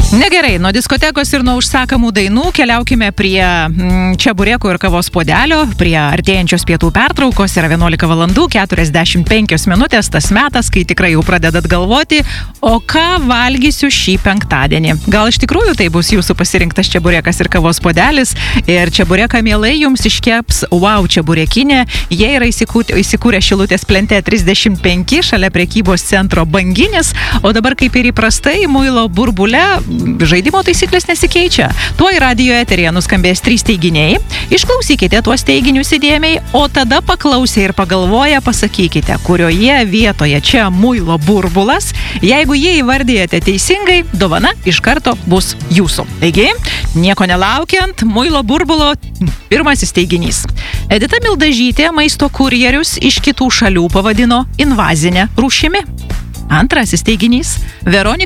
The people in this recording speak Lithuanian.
Negerai, nuo diskotekos ir nuo užsakamų dainų keliaukime prie čebureko ir kavos puodelio, prie artėjančios pietų pertraukos. Yra 11 valandų 45 minutės, tas metas, kai tikrai jau pradedat galvoti, o ką valgysiu šį penktadienį. Gal iš tikrųjų tai bus jūsų pasirinktas čeburekas ir kavos puodelis, ir čebureką mielai jums iškeps Wow čeburekinė. Jie yra įsikūrę Šilutės plente 35 šalia prekybos centro Banginis, o dabar kaip ir įprastai muilo burbule žaidimo taisyklės nesikeičia. Tuo į radijo eteryje nuskambės 3 teiginiai. Išklausykite tuos teiginius įdėmiai, o tada paklausę ir pagalvoję pasakykite, kurioje vietoje čia muilo burbulas. Jeigu jie įvardijate teisingai, dovana iš karto bus jūsų. Taigi, nieko nelaukiant, muilo burbulo pirmasis teiginys. Edita Mildažytė maisto kurjerius iš kitų šalių pavadino invazinę rūšimi. Antrasis teiginys. Veronika